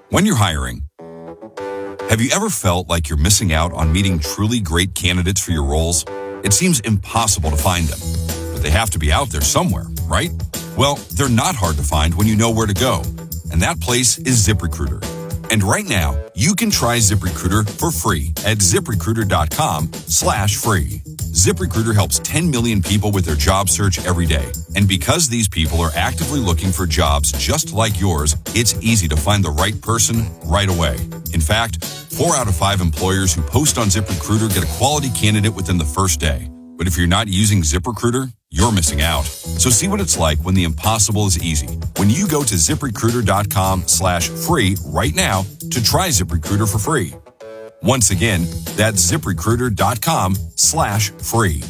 When you're hiring, have you ever felt like you're missing out on meeting truly great candidates for your roles? It seems impossible to find them, but they have to be out there somewhere, right? Well, they're not hard to find when you know where to go, and that place is ZipRecruiter. And right now, you can try ZipRecruiter for free at ZipRecruiter.com/free. ZipRecruiter helps 10 million people with their job search every day. And because these people are actively looking for jobs just like yours, it's easy to find the right person right away. In fact, 4 out of 5 employers who post on ZipRecruiter get a quality candidate within the first day. But if you're not using ZipRecruiter, you're missing out. So see what it's like when the impossible is easy. When you go to ZipRecruiter.com/free right now to try ZipRecruiter for free. Once again, that's ZipRecruiter.com/free.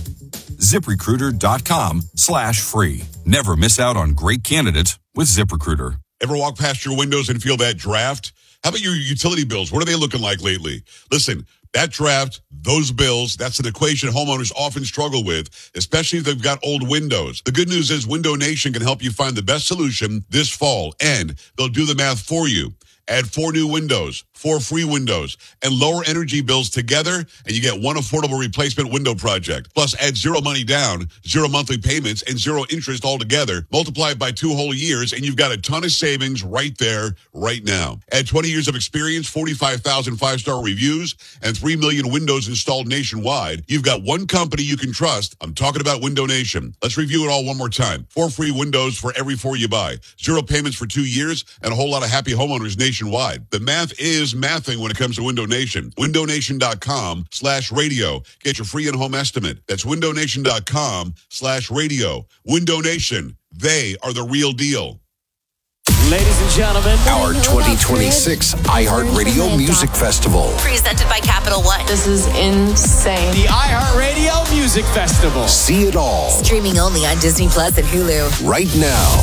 ZipRecruiter.com/free. Never miss out on great candidates with ZipRecruiter. Ever walk past your windows and feel that draft? How about your utility bills? What are they looking like lately? Listen, that draft, those bills, that's an equation homeowners often struggle with, especially if they've got old windows. The good news is Window Nation can help you find the best solution this fall, and they'll do the math for you. Add 4 new windows, 4 free windows, and lower energy bills together, and you get 1 affordable replacement window project. Plus, add 0 money down, 0 monthly payments, and 0 interest altogether. Multiply it by 2 whole years, and you've got a ton of savings right there, right now. Add 20 years of experience, 45,000 5-star reviews, and 3 million windows installed nationwide. You've got one company you can trust. I'm talking about Window Nation. Let's review it all one more time. 4 free windows for every 4 you buy. 0 payments for 2 years, and a whole lot of happy homeowners nationwide. The math is mathing when it comes to Window Nation. WindowNation.com/radio. Get your free in-home estimate. That's WindowNation.com/radio. Window Nation. They are the real deal. Ladies and gentlemen, our 2026 iHeartRadio Music Festival. Presented by Capital One. This is insane. The iHeartRadio Music Festival. See it all. Streaming only on Disney Plus and Hulu. Right now.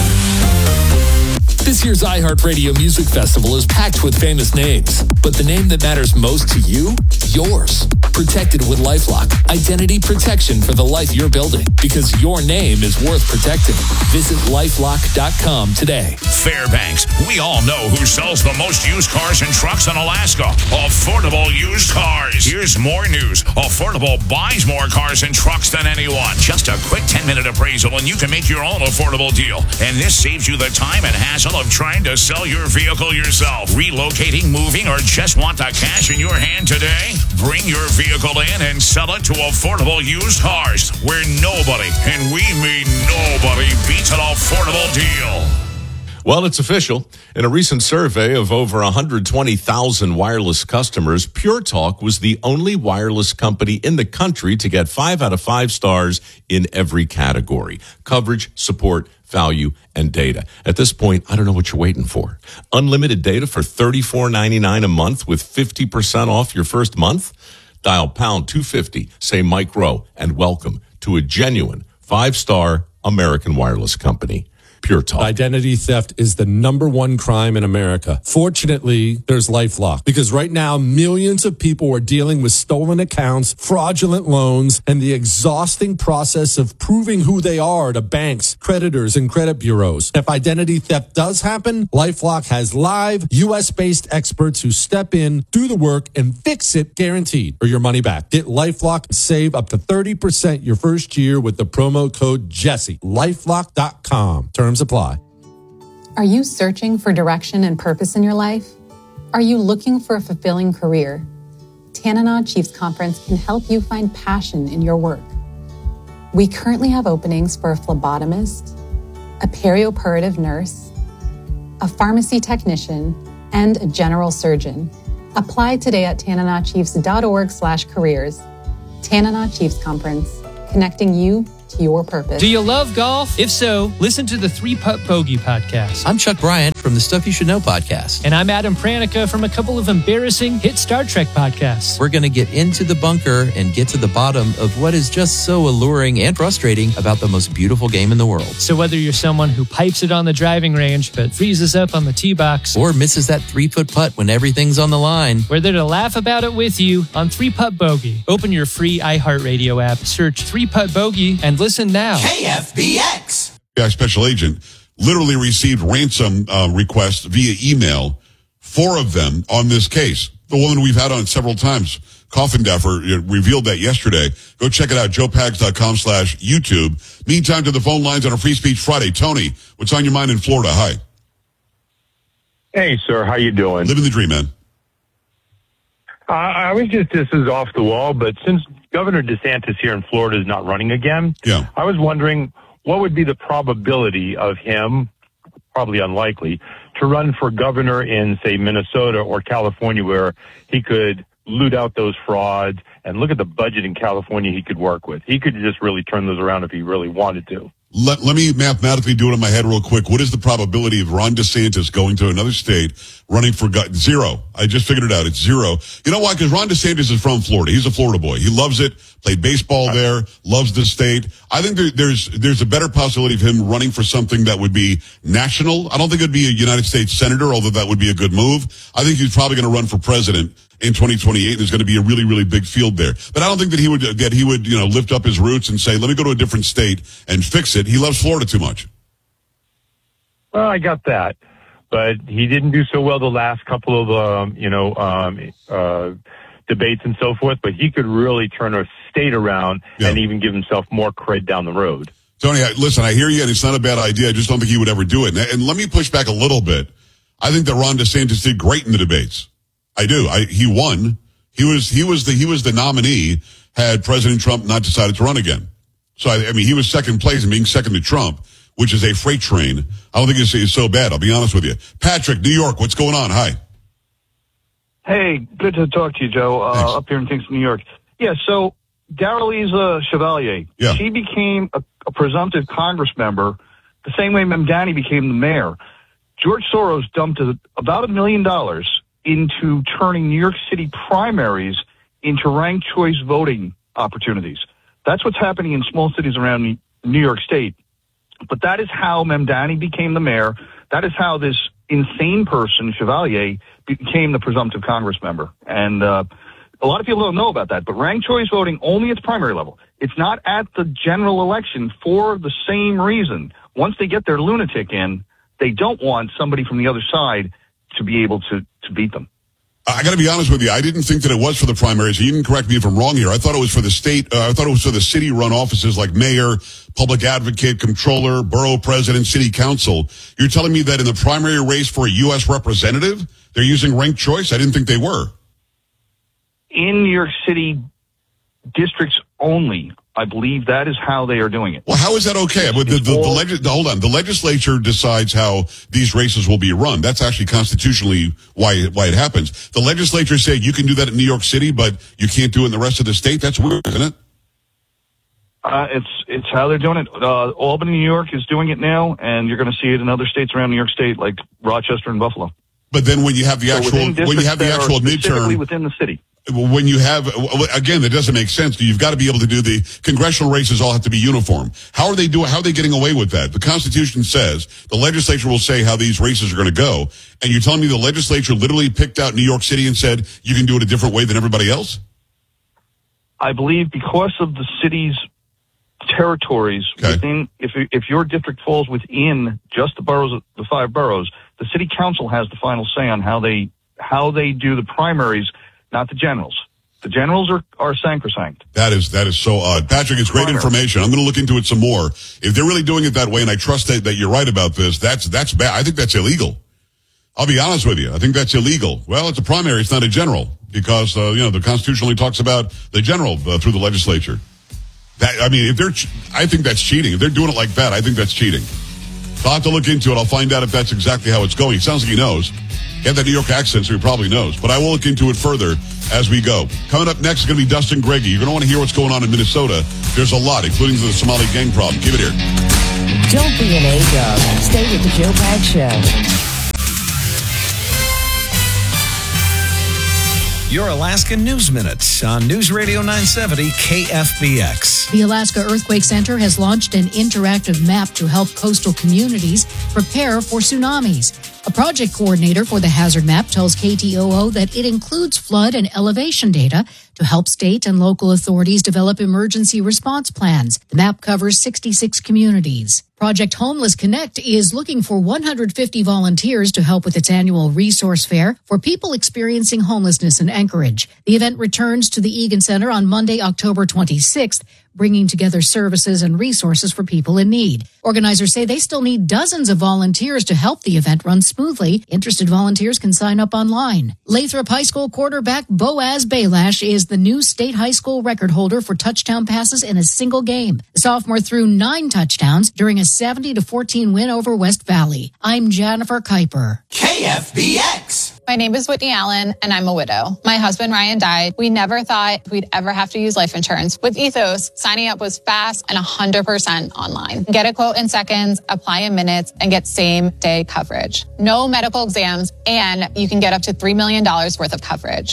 This year's iHeartRadio Music Festival is packed with famous names, but the name that matters most to you? Yours. Protected with LifeLock. Identity protection for the life you're building, because your name is worth protecting. Visit LifeLock.com today. Fairbanks. We all know who sells the most used cars and trucks in Alaska. Affordable Used Cars. Here's more news. Affordable buys more cars and trucks than anyone. Just a quick 10-minute appraisal and you can make your own affordable deal. And this saves you the time and hassle of trying to sell your vehicle yourself. Relocating, moving, or just want the cash in your hand today? Bring your vehicle in and sell it to Affordable Used Cars, where nobody, and we mean nobody, beats an affordable deal. Well, it's official. In a recent survey of over 120,000 wireless customers, Pure Talk was the only wireless company in the country to get 5 out of 5 stars in every category: coverage, support, value, and data. At this point, I don't know what you're waiting for. Unlimited data for $34.99 a month with 50% off your first month? Dial pound 250, say Mike Rowe, and welcome to a genuine 5-star American wireless company. Pure Talk. Identity theft is the #1 crime in America. Fortunately, there's LifeLock, because right now millions of people are dealing with stolen accounts, fraudulent loans, and the exhausting process of proving who they are to banks, creditors, and credit bureaus. If identity theft does happen, LifeLock has live US-based experts who step in, do the work, and fix it guaranteed, or your money back. Get LifeLock and save up to 30% your first year with the promo code Jesse. LifeLock.com. Terms apply. Are you searching for direction and purpose in your life? Are you looking for a fulfilling career? Tanana Chiefs Conference can help you find passion in your work. We currently have openings for a phlebotomist, a perioperative nurse, a pharmacy technician, and a general surgeon. Apply today at tananachiefs.org/careers. Tanana Chiefs Conference, connecting you to your purpose. Do you love golf? If so, listen to the 3-Putt Bogey podcast. I'm Chuck Bryant from the Stuff You Should Know podcast. And I'm Adam Pranica from a couple of embarrassing hit Star Trek podcasts. We're going to get into the bunker and get to the bottom of what is just so alluring and frustrating about the most beautiful game in the world. So whether you're someone who pipes it on the driving range but freezes up on the tee box, or misses that 3-foot putt when everything's on the line, we're there to laugh about it with you on 3-Putt Bogey. Open your free iHeartRadio app, search 3-Putt Bogey, and listen now. KFBX. Special agent literally received ransom requests via email 4 of them on this case. The woman we've had on several times, Coffindaffer, revealed that yesterday. Go check it out, joepags.com/YouTube. Meantime, to the phone lines on a Free Speech Friday. Tony, what's on your mind in Florida? Hi. Hey, sir. How you doing? Living the dream, man. I was just, this is off the wall, but since Governor DeSantis here in Florida is not running again, I was wondering what would be the probability of him, probably unlikely, to run for governor in, say, Minnesota or California, where he could loot out those frauds and look at the budget in California he could work with. He could just really turn those around if he really wanted to. Let me mathematically do it in my head real quick. What is the probability of Ron DeSantis going to another state, running for 0? I just figured it out. It's 0. You know why? Because Ron DeSantis is from Florida. He's a Florida boy. He loves it. Played baseball there. Loves the state. I think there's a better possibility of him running for something that would be national. I don't think it'd be a United States senator, although that would be a good move. I think he's probably going to run for president in 2028. There's going to be a really, really big field there. But I don't think that he would lift up his roots and say, let me go to a different state and fix it. He loves Florida too much. Well, I got that. But he didn't do so well the last couple of, debates and so forth. But he could really turn a state around and even give himself more cred down the road. Tony, listen, I hear you, and it's not a bad idea. I just don't think he would ever do it. And let me push back a little bit. I think that Ron DeSantis did great in the debates. I do. He won. He was the nominee had President Trump not decided to run again. So I mean, he was second place and being second to Trump, which is a freight train. I don't think it's so bad. I'll be honest with you. Patrick, New York, what's going on? Hi. Hey, good to talk to you, Joe. Up here in Kingston, New York. Yeah. So Darrelisa Chevalier, she became a presumptive Congress member the same way Mamdani became the mayor. George Soros dumped about $1 million into turning New York City primaries into ranked choice voting opportunities. That's what's happening in small cities around New York State. But that is how Mamdani became the mayor. That is how this insane person, Chevalier, became the presumptive Congress member. And a lot of people don't know about that. But ranked choice voting only at the primary level. It's not at the general election for the same reason. Once they get their lunatic in, they don't want somebody from the other side to be able to beat them. I got to be honest with you. I didn't think that it was for the primaries. You can correct me if I'm wrong here. I thought it was for the state. I thought it was for the city-run offices like mayor, public advocate, comptroller, borough president, city council. You're telling me that in the primary race for a U.S. representative, they're using ranked choice? I didn't think they were. In New York City districts only, I believe that is how they are doing it. Well, how is that okay? Hold on. The legislature decides how these races will be run. That's actually constitutionally why it happens. The legislature say you can do that in New York City, but you can't do it in the rest of the state. That's weird, isn't it? It's how they're doing it. Albany, New York is doing it now, and you're going to see it in other states around New York State, like Rochester and Buffalo. But then when you have the actual midterm within the city. When you have, again, that doesn't make sense. You've got to be able to do the congressional races all have to be uniform. How are they getting away with that? The Constitution says the legislature will say how these races are going to go. And you're telling me the legislature literally picked out New York City and said you can do it a different way than everybody else? I believe because of the city's territories within, if your district falls within just the boroughs, the 5 boroughs, the city council has the final say on how they do the primaries. Not the generals. The generals are sacrosanct. That is so odd. Patrick, it's great information. I'm going to look into it some more. If they're really doing it that way, and I trust that you're right about this, that's bad. I think that's illegal. I'll be honest with you. I think that's illegal. Well, it's a primary. It's not a general because, the Constitution only talks about the general through the legislature. I think that's cheating. If they're doing it like that, I think that's cheating. So I'll have to look into it. I'll find out if that's exactly how it's going. It sounds like he knows. He had that New York accent, so he probably knows. But I will look into it further as we go. Coming up next is going to be Dustin Greggy. You're going to want to hear what's going on in Minnesota. There's a lot, including the Somali gang problem. Keep it here. Don't be an A-dub. Stay with the Joe Pags Show. Your Alaska News Minute on News Radio 970 KFBX. The Alaska Earthquake Center has launched an interactive map to help coastal communities prepare for tsunamis. A project coordinator for the hazard map tells KTOO that it includes flood and elevation data to help state and local authorities develop emergency response plans. The map covers 66 communities. Project Homeless Connect is looking for 150 volunteers to help with its annual resource fair for people experiencing homelessness in Anchorage. The event returns to the Egan Center on Monday, October 26th, bringing together services and resources for people in need. Organizers say they still need dozens of volunteers to help the event run smoothly. Interested volunteers can sign up online. Lathrop High School quarterback Boaz Balash is the new state high school record holder for touchdown passes in a single game. The sophomore threw 9 touchdowns during a 70-14 win over West Valley. I'm Jennifer Kuiper. KFBX. My name is Whitney Allen, and I'm a widow. My husband, Ryan, died. We never thought we'd ever have to use life insurance. With Ethos, signing up was fast and 100% online. Get a quote in seconds, apply in minutes, and get same-day coverage. No medical exams, and you can get up to $3 million worth of coverage.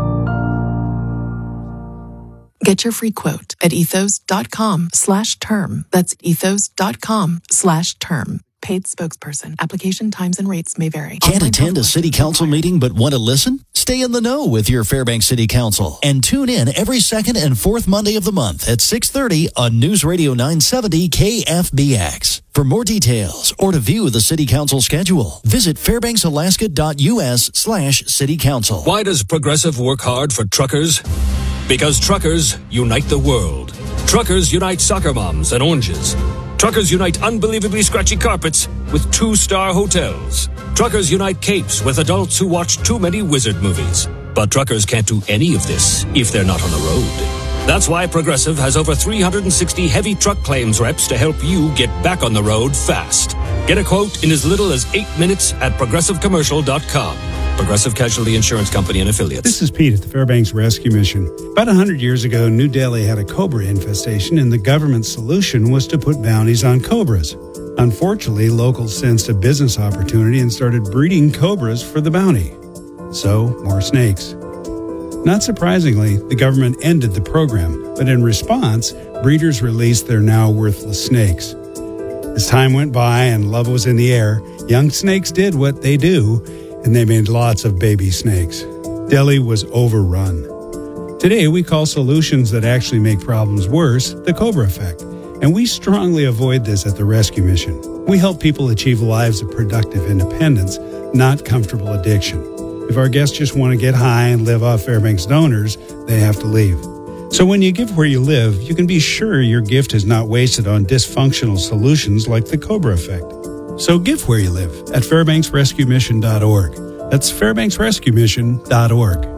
Get your free quote at ethos.com/term. That's ethos.com/term. Paid spokesperson. Application times and rates may vary. Can't attend a city council meeting but want to listen? Stay in the know with your Fairbanks City Council and tune in every second and fourth Monday of the month at 6:30 on News Radio 970 KFBX. For more details or to view the City Council schedule, visit fairbanksalaska.us/City Council. Why does Progressive work hard for truckers? Because truckers unite the world. Truckers unite soccer moms and oranges. Truckers unite unbelievably scratchy carpets with 2-star hotels. Truckers unite capes with adults who watch too many wizard movies. But truckers can't do any of this if they're not on the road. That's why Progressive has over 360 heavy truck claims reps to help you get back on the road fast. Get a quote in as little as 8 minutes at progressivecommercial.com. Progressive Casualty Insurance Company and Affiliates. This is Pete at the Fairbanks Rescue Mission. About 100 years ago, New Delhi had a cobra infestation, and the government's solution was to put bounties on cobras. Unfortunately, locals sensed a business opportunity and started breeding cobras for the bounty. So, more snakes. Not surprisingly, the government ended the program, but in response, breeders released their now worthless snakes. As time went by and love was in the air, young snakes did what they do, and they made lots of baby snakes. Delhi was overrun. Today, we call solutions that actually make problems worse the Cobra effect, and we strongly avoid this at the Rescue Mission. We help people achieve lives of productive independence, not comfortable addiction. If our guests just want to get high and live off Fairbanks donors, they have to leave. So when you give where you live, you can be sure your gift is not wasted on dysfunctional solutions like the Cobra effect. So give where you live at FairbanksRescueMission.org. That's FairbanksRescueMission.org.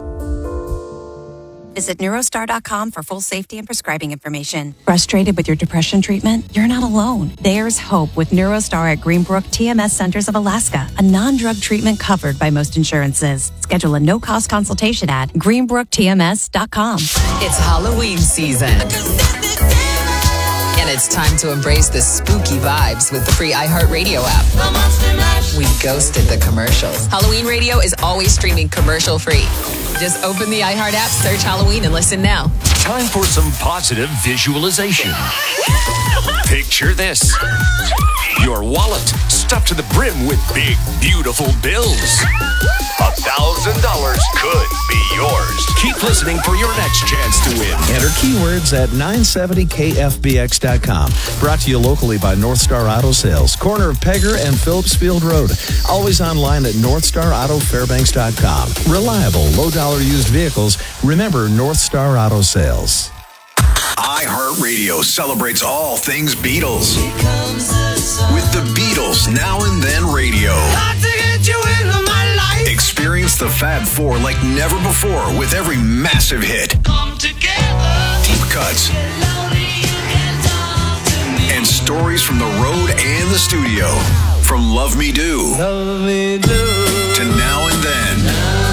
Visit Neurostar.com for full safety and prescribing information. Frustrated with your depression treatment? You're not alone. There's hope with Neurostar at Greenbrook TMS Centers of Alaska, a non-drug treatment covered by most insurances. Schedule a no-cost consultation at GreenbrookTMS.com. It's Halloween season. And it's time to embrace the spooky vibes with the free iHeartRadio app. We ghosted the commercials. Halloween radio is always streaming commercial-free. Just open the iHeart app, search Halloween, and listen now. Time for some positive visualization. Picture this. Your wallet stuffed to the brim with big, beautiful bills. $1,000 could be yours. Keep listening for your next chance to win. Enter keywords at 970kfbx.com. Brought to you locally by North Star Auto Sales, corner of Pegger and Phillipsfield Road. Always online at NorthstarAutoFairbanks.com. Reliable, low-dollar used vehicles. Remember North Star Auto Sales. iHeartRadio celebrates all things Beatles. With the Beatles Now and Then Radio. Experience the Fab Four like never before with every massive hit. Deep cuts. And stories from the road and the studio. From Love Me Do to Now and Then.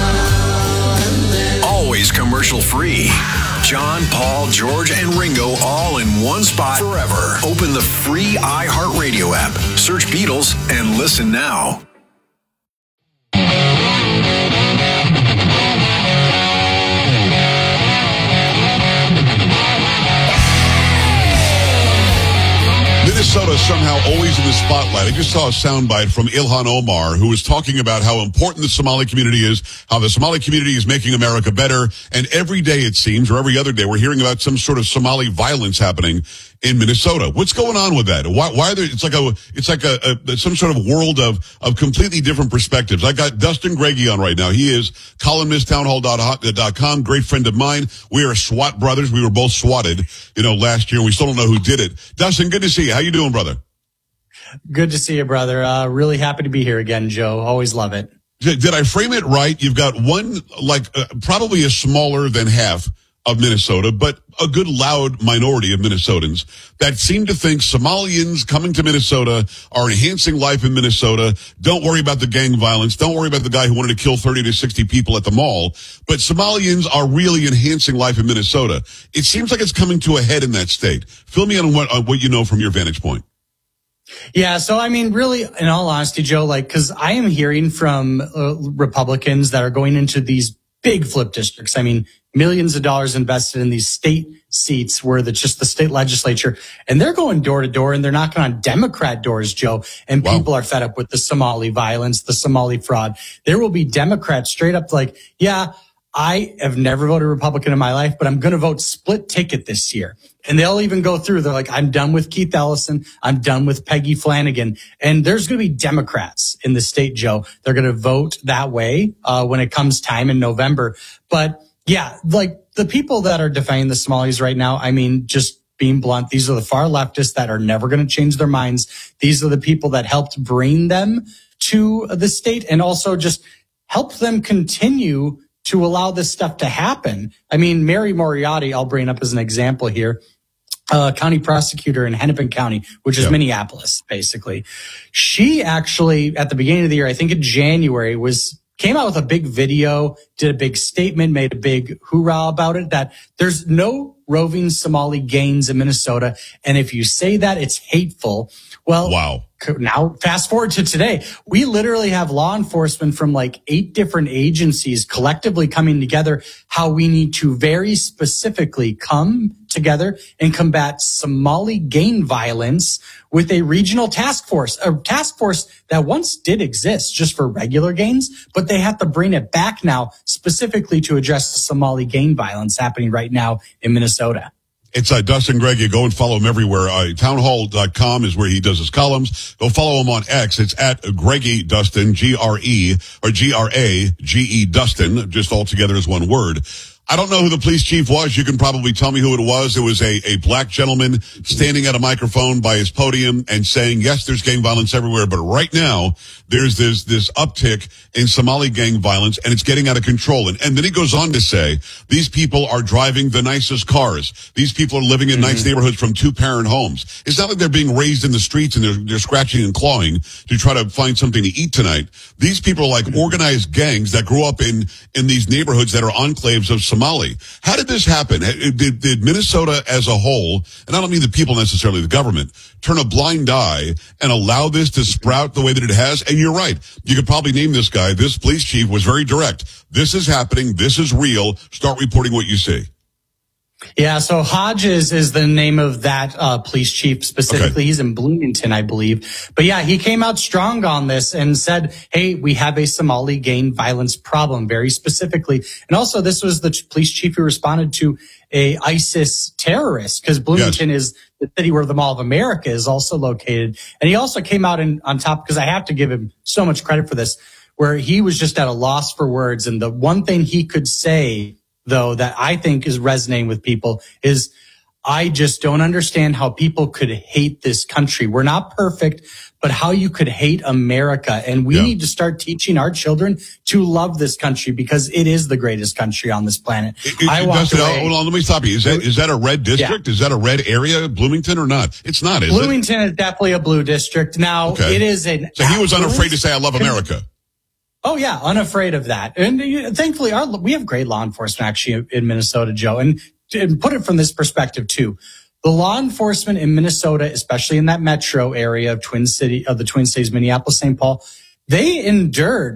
Always commercial free. John, Paul, George, and Ringo all in one spot forever. Open the free iHeartRadio app. Search Beatles and listen now. Minnesota somehow always in the spotlight. I just saw a soundbite from Ilhan Omar, who was talking about how important the Somali community is, how the Somali community is making America better. And every day, it seems, or every other day, we're hearing about some sort of Somali violence happening in Minnesota. What's going on with that? Why are there, it's like some sort of world of completely different perspectives. I got Dustin Greggy on right now. He is columnist, townhall.com, great friend of mine. We are SWAT brothers. We were both swatted, last year. We still don't know who did it. Dustin, good to see you. How you doing, brother? Good to see you, brother. Really happy to be here again, Joe. Always love it. Did I frame it right? You've got one, probably a smaller than half of Minnesota, but a good loud minority of Minnesotans that seem to think Somalians coming to Minnesota are enhancing life in Minnesota. Don't worry about the gang violence. Don't worry about the guy who wanted to kill 30 to 60 people at the mall. But Somalians are really enhancing life in Minnesota. It seems like it's coming to a head in that state. Fill me in on what you know from your vantage point. Yeah. So, I mean, really, in all honesty, Joe, because I am hearing from Republicans that are going into these big flip districts. I mean, millions of dollars invested in these state seats where just the state legislature, and they're going door to door and they're knocking on Democrat doors, Joe. And people are fed up with the Somali violence, the Somali fraud. There will be Democrats straight up yeah, I have never voted Republican in my life, but I'm going to vote split ticket this year. And they'll even go through. They're like, I'm done with Keith Ellison. I'm done with Peggy Flanagan. And there's going to be Democrats in the state, Joe. They're going to vote that way when it comes time in November. But yeah, the people that are defending the Somalis right now, I mean, just being blunt, these are the far leftists that are never going to change their minds. These are the people that helped bring them to the state and also just help them continue to allow this stuff to happen. I mean, Mary Moriarty, I'll bring up as an example here, county prosecutor in Hennepin County, which is Minneapolis, basically. She actually, at the beginning of the year, I think in January, came out with a big video, did a big statement, made a big hoorah about it, that there's no roving Somali gangs in Minnesota. And if you say that, it's hateful. Well, wow. Now, fast forward to today, we literally have law enforcement from 8 different agencies collectively coming together how we need to very specifically come together and combat Somali gang violence with a regional task force, a task force that once did exist just for regular gangs, but they have to bring it back now specifically to address the Somali gang violence happening right now in Minnesota. It's Dustin Greggy. Go and follow him everywhere. Townhall.com is where he does his columns. Go follow him on X. It's at Greggy Dustin, G-R-E, or G-R-A-G-E Dustin, just all together as one word. I don't know who the police chief was. You can probably tell me who it was. It was a black gentleman standing at a microphone by his podium and saying, yes, there's gang violence everywhere, but right now there's this uptick in Somali gang violence and it's getting out of control. And then he goes on to say, these people are driving the nicest cars. These people are living in nice neighborhoods from 2-parent homes. It's not like they're being raised in the streets and they're scratching and clawing to try to find something to eat tonight. These people are like organized gangs that grew up in these neighborhoods that are enclaves of Somali. How did this happen? Did Minnesota as a whole, and I don't mean the people necessarily, the government, turn a blind eye and allow this to sprout the way that it has? And you're right. You could probably name this guy. This police chief was very direct. This is happening. This is real. Start reporting what you see. Yeah, so Hodges is the name of that police chief specifically. Okay. He's in Bloomington, I believe. But yeah, he came out strong on this and said, hey, we have a Somali gang violence problem, very specifically. And also, this was the police chief who responded to a ISIS terrorist, because Bloomington is the city where the Mall of America is also located. And he also came out on top, because I have to give him so much credit for this, where he was just at a loss for words. And the one thing he could say, though, that I think is resonating with people is, I just don't understand how people could hate this country. We're not perfect, but how you could hate America. And we need to start teaching our children to love this country, because it is the greatest country on this planet. Hold on, let me stop you. Is that a red district? Yeah. Is that a red area, Bloomington, or not? It's not, is Bloomington is definitely a blue district. Now, it is an... So he was unafraid to say, I love America. Oh, yeah, unafraid of that. And thankfully, we have great law enforcement actually in Minnesota, Joe. And put it from this perspective, too. The law enforcement in Minnesota, especially in that metro area of the Twin Cities, Minneapolis, St. Paul, they endured